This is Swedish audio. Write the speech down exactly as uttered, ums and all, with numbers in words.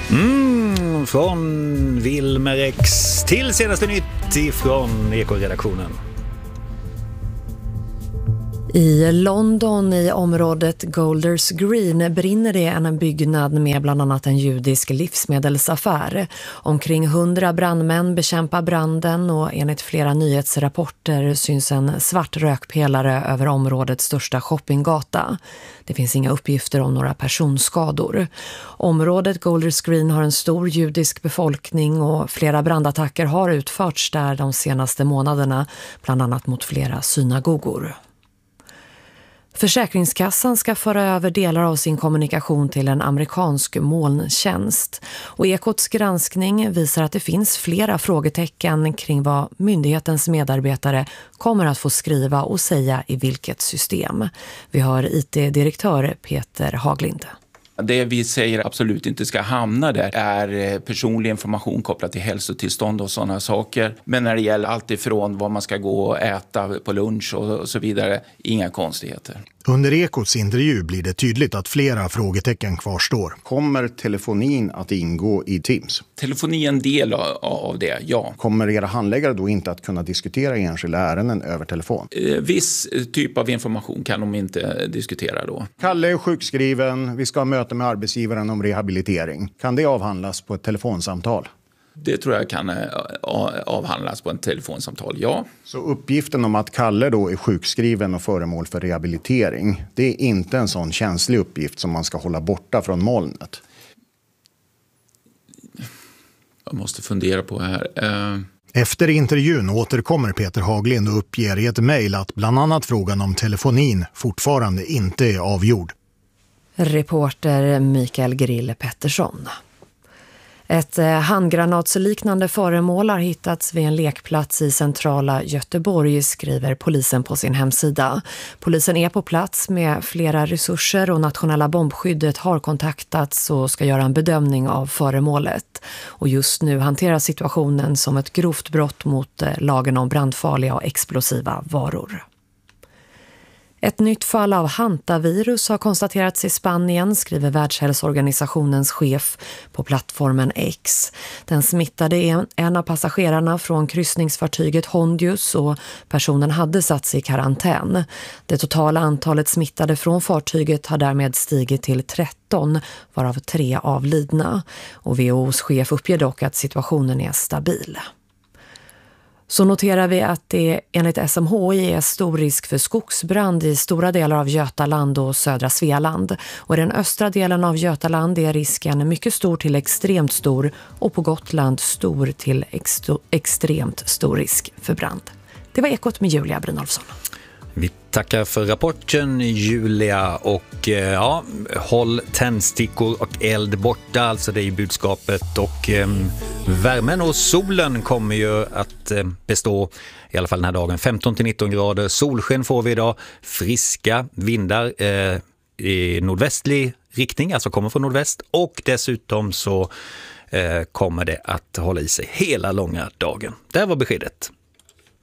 Mm, från Wilmer X till senaste nytt ifrån Eko-redaktionen. I London i området Golders Green brinner det en byggnad med bland annat en judisk livsmedelsaffär. Omkring hundra brandmän bekämpar branden och enligt flera nyhetsrapporter syns en svart rökpelare över områdets största shoppinggata. Det finns inga uppgifter om några personskador. Området Golders Green har en stor judisk befolkning och flera brandattacker har utförts där de senaste månaderna, bland annat mot flera synagogor. Försäkringskassan ska föra över delar av sin kommunikation till en amerikansk molntjänst. Och Ekots granskning visar att det finns flera frågetecken kring vad myndighetens medarbetare kommer att få skriva och säga i vilket system. Vi har I T-direktör Peter Haglind. Det vi säger absolut inte ska hamna där är personlig information kopplat till hälsotillstånd och sådana saker. Men när det gäller allt ifrån vad man ska gå och äta på lunch och så vidare, inga konstigheter. Under Ekots intervju blir det tydligt att flera frågetecken kvarstår. Kommer telefonin att ingå i Teams? Telefoni är en del av det, ja. Kommer era handläggare då inte att kunna diskutera enskilda ärenden över telefon? Viss typ av information kan de inte diskutera då. Kalle är sjukskriven, vi ska ha möte med arbetsgivaren om rehabilitering. Kan det avhandlas på ett telefonsamtal? Det tror jag kan avhandlas på en telefonsamtal, ja. Så uppgiften om att Kalle då är sjukskriven och föremål för rehabilitering, det är inte en sån känslig uppgift som man ska hålla borta från molnet? Jag måste fundera på här. Uh... Efter intervjun återkommer Peter Haglind och uppger i ett mejl att bland annat frågan om telefonin fortfarande inte är avgjord. Reporter Mikael Grille Pettersson. Ett handgranatsliknande föremål har hittats vid en lekplats i centrala Göteborg, skriver polisen på sin hemsida. Polisen är på plats med flera resurser och nationella bombskyddet har kontaktats och ska göra en bedömning av föremålet. Och just nu hanteras situationen som ett grovt brott mot lagen om brandfarliga och explosiva varor. Ett nytt fall av hantavirus har konstaterats i Spanien, skriver Världshälsoorganisationens chef på plattformen X. Den smittade är en av passagerarna från kryssningsfartyget Hondius och personen hade satts i karantän. Det totala antalet smittade från fartyget har därmed stigit till tretton, varav tre avlidna. Och W H O:s chef uppger dock att situationen är stabil. Så noterar vi att det enligt S M H I är stor risk för skogsbrand i stora delar av Götaland och södra Svealand. Och i den östra delen av Götaland är risken mycket stor till extremt stor och på Gotland stor till ex- extremt stor risk för brand. Det var Ekot med Julia Brynolfsson. Vi tackar för rapporten, Julia, och ja, håll tändstickor och eld borta, alltså det är budskapet, och eh, värmen och solen kommer ju att eh, bestå i alla fall den här dagen. femton till nitton grader, solsken får vi idag, friska vindar eh, i nordvästlig riktning, alltså kommer från nordväst, och dessutom så eh, kommer det att hålla i sig hela långa dagen. Det var beskedet.